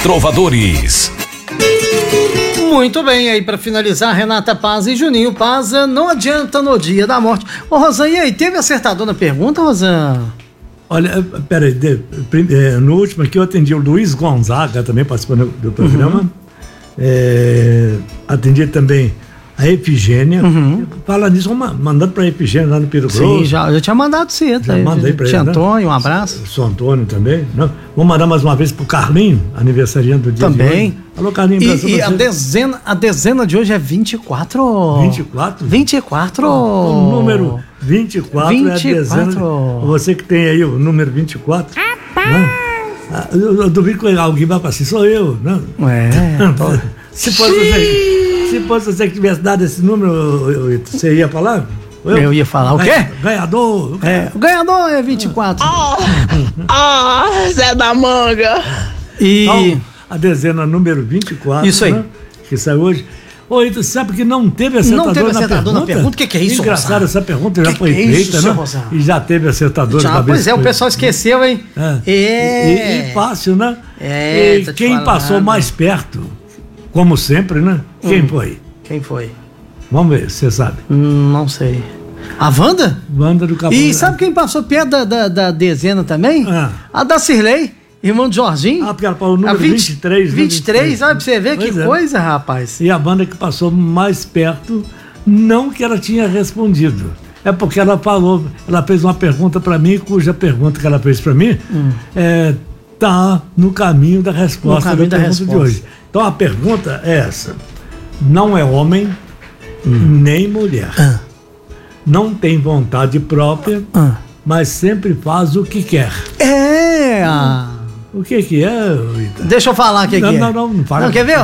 Trovadores. Muito bem, aí pra finalizar, Renata Paz e Juninho Paz, não adianta no dia da morte. Ô Rosan, e aí, teve acertador na pergunta, Rosan? Olha, peraí, no último aqui eu atendi o Luiz Gonzaga, também participando do programa. Atendi também a Efigênia. Fala nisso, vamos mandando pra Efigênia lá no Pedro Grosso. Sim, já tinha mandado cedo. Já mandei pra ele, Tia Antônio, um abraço. Sou Antônio também. Não? Vou mandar mais uma vez pro Carlinho, aniversariante do dia também. de hoje. Alô, Carlinho. E a dezena de hoje é 24. 24? 24. O número 24 é a dezena. Você que tem aí o número 24. Eu duvido que alguém vai para assim, sou eu. Não? Se fosse você que tivesse dado esse número, você ia falar? Eu ia falar o quê? Ganhador. O ganhador é 24. Zé da Manga. Então, a dezena número 24. Isso aí. Né, que saiu hoje. Oi, tu sabe que não teve acertador na pergunta? O que é isso, Engraçado, essa pergunta já foi feita, né? E já teve acertador na pois é, o pessoal esqueceu, hein? E fácil, né? E quem passou mais perto, como sempre, né? Quem foi? Quem foi? Vamos ver, você sabe. Não sei. A Wanda? Wanda do Capão. E sabe quem passou perto da dezena também? A da Cirlei. Irmão de Jorginho? Porque ela falou o número 23. 23, sabe? Pra você ver que coisa, rapaz. E a banda que passou mais perto, não que ela tinha respondido. É porque ela falou, ela fez uma pergunta pra mim, cuja pergunta que ela fez pra mim tá no caminho da resposta da pergunta de hoje. Então a pergunta é essa. Não é homem, nem mulher. Não tem vontade própria, mas sempre faz o que quer. O que é, Rita? Deixa eu falar o que é. Não fala. Não, quer ver?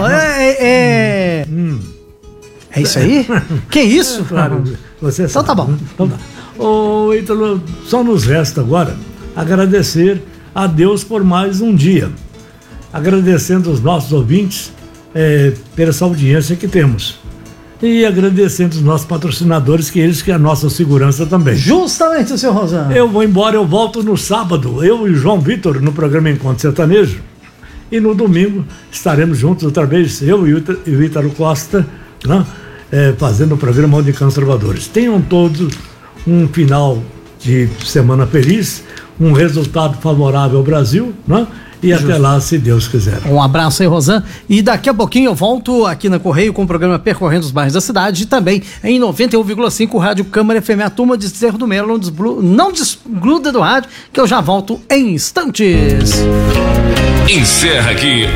É isso aí? Que isso? Claro, você sabe. Então tá bom. Então tá. Ô, Ítalo, só nos resta agora agradecer a Deus por mais um dia. Agradecendo os nossos ouvintes pela essa audiência que temos. E agradecendo os nossos patrocinadores, que eles que é a nossa segurança também. Justamente, seu Rosano. Eu vou embora, eu volto no sábado, eu e o João Vitor, no programa Encontro Sertanejo. E no domingo estaremos juntos outra vez, eu e o Ítalo Costa, né, fazendo o programa Onde Cantos Trovadores. Tenham todos um final de semana feliz, um resultado favorável ao Brasil, né? E até lá, se Deus quiser. Um abraço aí, Rosan. E daqui a pouquinho eu volto aqui na Correio com o programa Percorrendo os Bairros da Cidade e também em 91,5 Rádio Câmara FM, a turma de Cerro do Melo. Não desgruda do rádio, que eu já volto em instantes. Encerra aqui